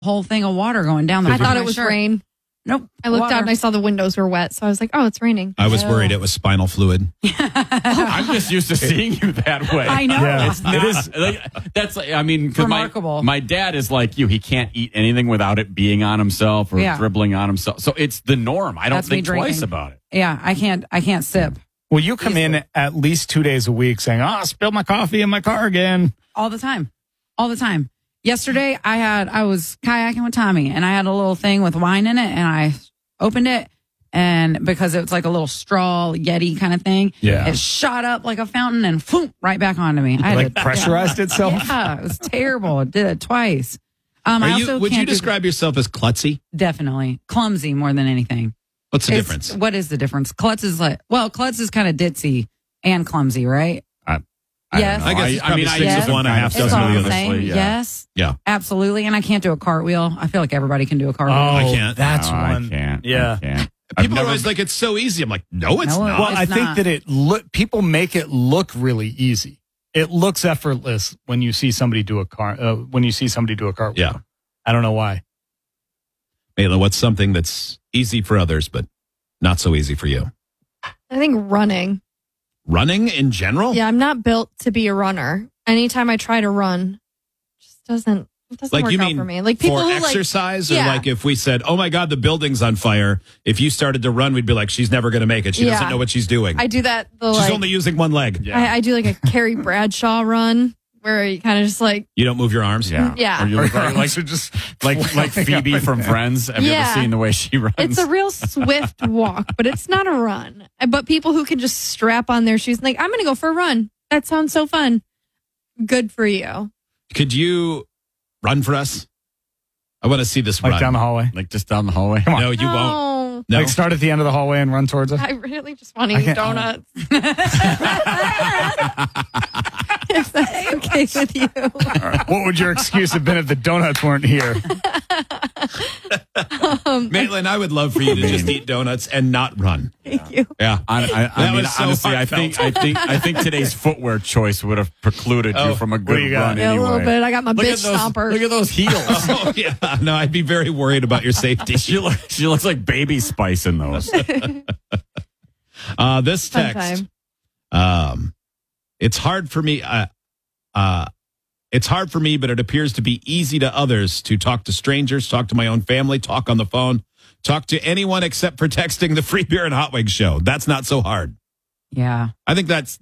whole thing of water going down the I front thought of it my was shirt. rain. Nope. I looked water. out and I saw the windows were wet, so I was like, "Oh, it's raining." I was worried it was spinal fluid. I'm just used to seeing you that way. I know. Yeah. It's not, it is. Like, that's. I mean, 'cause Remarkable. My dad is like you. He can't eat anything without it being on himself or Yeah. dribbling on himself. So it's the norm. I don't That's me think twice drinking. about it. Yeah, I can't sip Well, you come in at least 2 days a week saying, I spilled my coffee in my car again. all the time. All the time. Yesterday I was kayaking with Tommy and I had a little thing with wine in it and I opened it and because it was like a little straw Yeti kind of thing, Yeah. it shot up like a fountain and whoop, right back onto me. I had Like to- pressurized itself? Yeah, it was terrible. It did it twice. Would you describe yourself as klutzy? Definitely clumsy more than anything. What's the It's- difference? What is the difference? Klutz is Klutz is kind of ditzy and clumsy, right? Yes. I guess it's probably six yes. of one, a half That's dozen all of the I'm other. saying. yeah. Yes. Yeah. Absolutely. And I can't do a cartwheel. I feel like everybody can do a cartwheel. I can't. That's No, one. I can't. Yeah. I can't. People are always like, it's so easy. I'm like, no, it's No, not. Well, I It's think not. that people make it look really easy. It looks effortless when you see somebody do a cartwheel. Yeah. I don't know why. Mayla, what's something that's easy for others, but not so easy for you? I think running. Running in general? Yeah, I'm not built to be a runner. Anytime I try to run, it just doesn't Like work you out mean for me. Like people for who exercise, like, or yeah. like if we said, "Oh my God, the building's on fire," if you started to run, we'd be like, "She's never going to make it. She doesn't Yeah. know what she's doing. I do that. She's only using one leg. I do like a Carrie Bradshaw run where you kind of just like, You don't move your arms." Yeah. Yeah. Or you look like just like Phoebe from Friends. Have you ever Yeah. seen the way she runs? it's a real swift walk, but it's not a run. But people who can just strap on their shoes and like, I'm going to go for a run. That sounds so fun. Good for you. Could you run for us? I want to see this like run. down the hallway. like just down the hallway. No, you won't. No. Like start at the end of the hallway and run towards it. I really just want to I eat can't- donuts. If that's okay with you. What would your excuse have been if the donuts weren't here? Maitland, I would love for you to just eat donuts and not run. Thank you. Yeah. I That mean, was so honestly, I heartfelt. think today's footwear choice would have precluded Oh, you from a what do good you got? run Yeah, anyway. a little bit. I got my Look bitch at those, stomper. Look at those heels. Oh, yeah. No, I'd be very worried about your safety. she looks like Baby Spice in those. This Fun text. time. It's hard for me. It's hard for me, but it appears to be easy to others to talk to strangers, talk to my own family, talk on the phone, talk to anyone except for texting the Free Beer and Hot Wings show. That's not so hard. Yeah. I think that's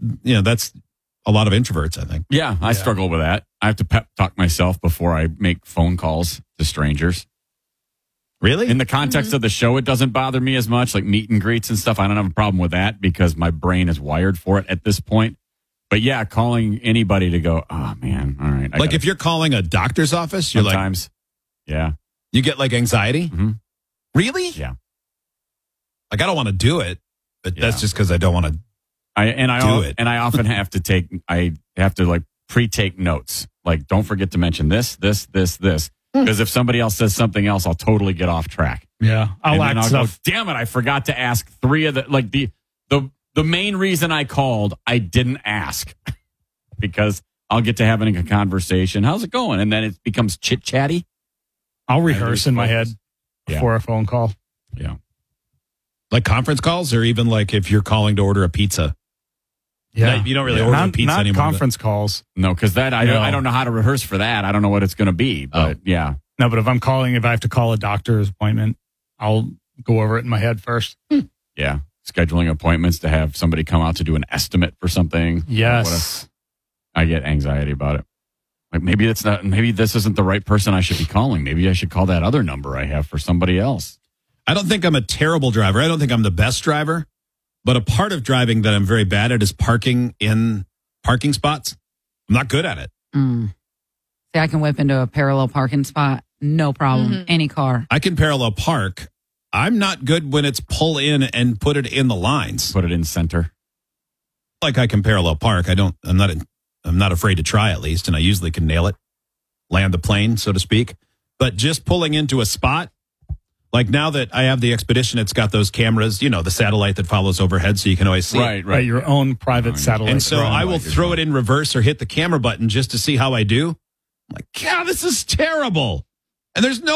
a lot of introverts, I think. Yeah, I struggle with that. I have to pep talk myself before I make phone calls to strangers. Really? In the context of the show, it doesn't bother me as much, like meet and greets and stuff. I don't have a problem with that because my brain is wired for it at this point. But yeah, calling anybody to go, oh man, all right. Like if you're calling a doctor's office, you're sometimes, yeah, you get like anxiety? Mhm. Really? Yeah. Like I don't want to do it, but Yeah. that's just because I don't want to. do it. And I often have to like pre-take notes. Like, don't forget to mention this. Because if somebody else says something else, I'll totally get off track. Yeah. And I'll then act I'll stuff. go, damn it, I forgot to ask three of the main reason I called, I didn't ask. Because I'll get to having a conversation. How's it going? And then it becomes chit-chatty. I'll rehearse in my head Yeah. before a phone call. Yeah. Like conference calls, or even like if you're calling to order a pizza. Yeah. You don't really order not, pizza not anymore. conference calls. No, because that I No. don't know how to rehearse for that. I don't know what it's going to be. But yeah. No, but if I have to call a doctor's appointment, I'll go over it in my head first. Yeah. Scheduling appointments to have somebody come out to do an estimate for something. Yes. I get anxiety about it. Like maybe this isn't the right person I should be calling. Maybe I should call that other number I have for somebody else. I don't think I'm a terrible driver. I don't think I'm the best driver. But a part of driving that I'm very bad at is parking in parking spots. I'm not good at it. See, I can whip into a parallel parking spot. No problem. Mhm. Any car. I can parallel park. I'm not good when it's pull in and put it in the lines. Put it in center. Like I can parallel park. I'm not afraid to try at least, and I usually can nail it, land the plane, so to speak. But just pulling into a spot, like now that I have the Expedition, it's got those cameras, the satellite that follows overhead, so you can always see it. Right. Your own private satellite. And so drone. I will throw it in reverse or hit the camera button just to see how I do. I'm like, God, this is terrible. And there's no